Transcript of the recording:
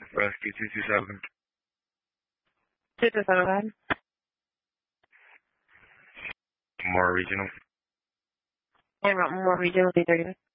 Rescue 227. 227, go ahead. More regional. And more regional 330.